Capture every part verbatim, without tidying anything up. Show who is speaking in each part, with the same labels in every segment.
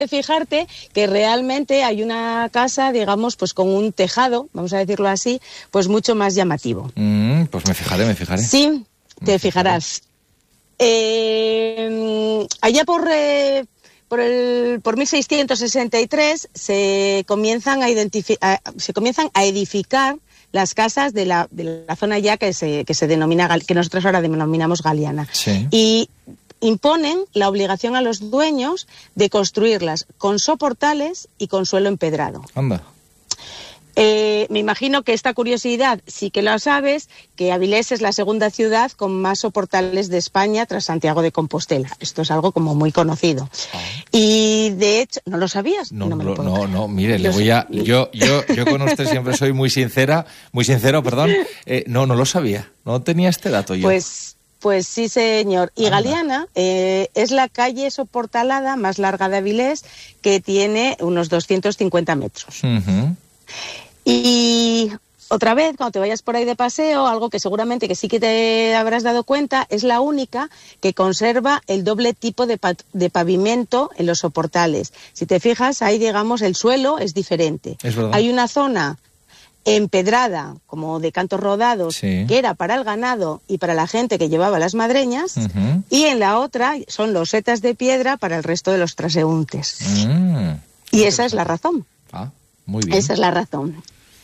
Speaker 1: fijarte que realmente hay una casa, digamos, pues con un tejado, vamos a decirlo así, pues mucho más llamativo.
Speaker 2: Mm, pues me fijaré, me fijaré.
Speaker 1: Sí, te me fijarás. Eh, allá por... Eh, Por, el, por mil seiscientos sesenta y tres se comienzan a, identifi- a, se comienzan a edificar las casas de la, de la zona ya que se, que se denomina, que nosotros ahora denominamos Galiana.
Speaker 2: Sí.
Speaker 1: Y imponen la obligación a los dueños de construirlas con soportales y con suelo empedrado.
Speaker 2: Anda.
Speaker 1: Eh, me imagino que esta curiosidad sí que lo sabes, que Avilés es la segunda ciudad con más soportales de España tras Santiago de Compostela. Esto es algo como muy conocido. Ah. Y de hecho, ¿no lo sabías?
Speaker 2: No,
Speaker 1: no, me lo
Speaker 2: no, no, no, mire, le voy a, yo, yo, yo con usted siempre soy muy sincera, muy sincero, perdón. Eh, no, no lo sabía, no tenía este dato yo.
Speaker 1: Pues... Pues sí, señor. Y Anda. Galiana eh, es la calle soportalada más larga de Avilés, que tiene unos doscientos cincuenta metros.
Speaker 2: Uh-huh.
Speaker 1: Y otra vez, cuando te vayas por ahí de paseo, algo que seguramente que sí que te habrás dado cuenta, es la única que conserva el doble tipo de, pa- de pavimento en los soportales. Si te fijas, ahí, digamos, el suelo es diferente.
Speaker 2: Es verdad.
Speaker 1: Hay una zona empedrada, como de cantos rodados,
Speaker 2: sí.
Speaker 1: que era para el ganado y para la gente que llevaba las madreñas,
Speaker 2: uh-huh.
Speaker 1: y en la otra son losetas de piedra para el resto de los transeúntes.
Speaker 2: Mm.
Speaker 1: Y esa es la razón.
Speaker 2: Ah, muy bien.
Speaker 1: Esa es la razón.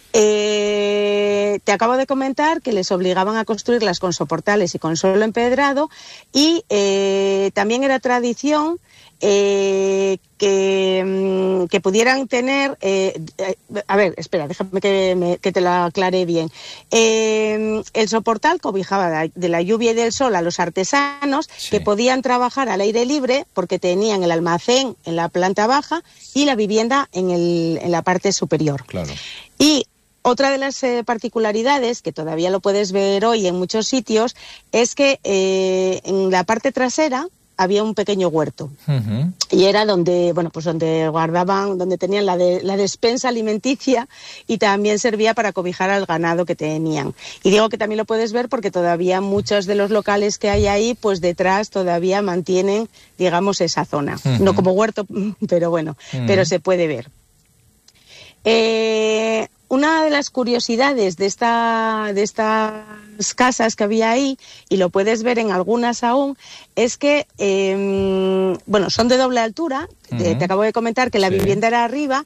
Speaker 1: Eh, te acabo de comentar que les obligaban a construirlas con soportales y con suelo empedrado, y eh, también era tradición eh, que, que pudieran tener... Eh, eh, a ver, espera, déjame que, me, que te lo aclare bien. Eh, el soportal cobijaba de la lluvia y del sol a los artesanos, sí. que podían trabajar al aire libre porque tenían el almacén en la planta baja y la vivienda en, el, en la parte superior.
Speaker 2: Claro.
Speaker 1: Y otra de las eh, particularidades, que todavía lo puedes ver hoy en muchos sitios, es que eh, en la parte trasera había un pequeño huerto.
Speaker 2: Uh-huh.
Speaker 1: Y era donde, bueno, pues donde guardaban, donde tenían la, de, la despensa alimenticia, y también servía para cobijar al ganado que tenían. Y digo que también lo puedes ver porque todavía muchos de los locales que hay ahí, pues detrás todavía mantienen, digamos, esa zona. Uh-huh. No como huerto, pero bueno, uh-huh. pero se puede ver. Eh... Una de las curiosidades de esta de estas casas que había ahí, y lo puedes ver en algunas aún, es que, eh, bueno, son de doble altura. Uh-huh. te, te acabo de comentar que la sí. vivienda era arriba,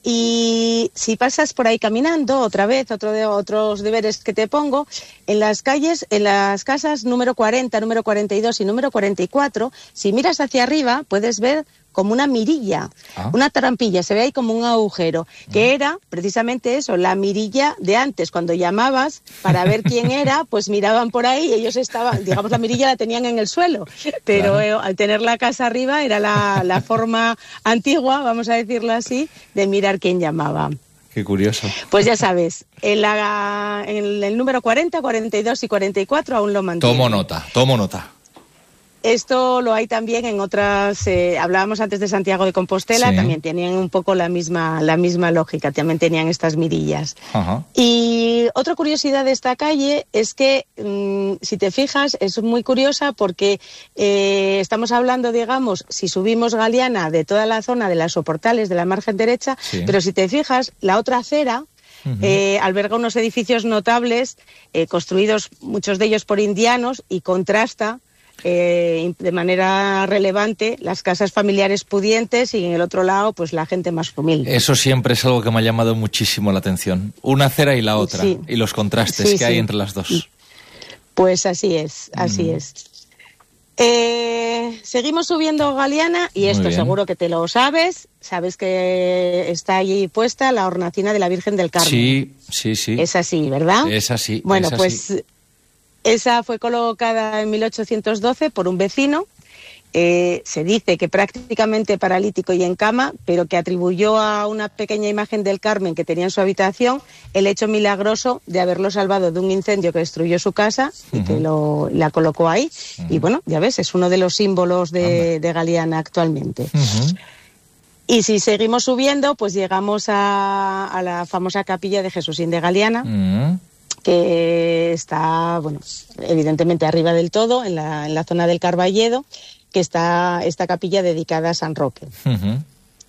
Speaker 1: y si pasas por ahí caminando, otra vez, otro de otros deberes que te pongo, en las calles, en las casas número cuarenta, número cuarenta y dos y número cuarenta y cuatro, si miras hacia arriba, puedes ver como una mirilla, ah. una trampilla, se ve ahí como un agujero, que era precisamente eso, la mirilla de antes. Cuando llamabas para ver quién era, pues miraban por ahí, ellos estaban, digamos, la mirilla la tenían en el suelo, pero claro. eh, al tener la casa arriba era la, la forma antigua, vamos a decirlo así, de mirar quién llamaba.
Speaker 2: Qué curioso.
Speaker 1: Pues ya sabes, en, la, en el número cuarenta, cuarenta y dos y cuarenta y cuatro aún lo mantienen.
Speaker 2: Tomo nota, tomo nota.
Speaker 1: Esto lo hay también en otras, eh, hablábamos antes de Santiago de Compostela, sí. también tenían un poco la misma, la misma lógica, también tenían estas mirillas.
Speaker 2: Ajá.
Speaker 1: Y otra curiosidad de esta calle es que, mmm, si te fijas, es muy curiosa porque eh, estamos hablando, digamos, si subimos Galiana, de toda la zona de las soportales de la margen derecha, sí. pero si te fijas, la otra acera Uh-huh. Eh, alberga unos edificios notables, eh, construidos muchos de ellos por indianos, y contrasta Eh, de manera relevante las casas familiares pudientes, y en el otro lado pues la gente más humilde.
Speaker 2: Eso siempre es algo que me ha llamado muchísimo la atención, una acera y la otra,
Speaker 1: sí.
Speaker 2: y los contrastes
Speaker 1: sí,
Speaker 2: que
Speaker 1: sí.
Speaker 2: hay entre las dos.
Speaker 1: Pues así es, así mm. es. Eh, seguimos subiendo Galiana, y
Speaker 2: Muy
Speaker 1: esto
Speaker 2: bien.
Speaker 1: seguro que te lo sabes, sabes que está allí puesta la hornacina de la Virgen del Carmen.
Speaker 2: Sí, sí, sí.
Speaker 1: Es así, ¿verdad?
Speaker 2: Es así.
Speaker 1: Bueno,
Speaker 2: es
Speaker 1: pues
Speaker 2: así.
Speaker 1: Esa fue colocada en mil ochocientos doce por un vecino, eh, se dice que prácticamente paralítico y en cama, pero que atribuyó a una pequeña imagen del Carmen que tenía en su habitación el hecho milagroso de haberlo salvado de un incendio que destruyó su casa, y uh-huh. que lo, la colocó ahí. Uh-huh. Y bueno, ya ves, es uno de los símbolos de, de Galiana actualmente.
Speaker 2: Uh-huh.
Speaker 1: Y si seguimos subiendo, pues llegamos a, a la famosa capilla de Jesúsín de Galiana, uh-huh. que está, bueno, evidentemente arriba del todo, en la, en la zona del Carballedo, que está esta capilla dedicada a San Roque.
Speaker 2: Uh-huh.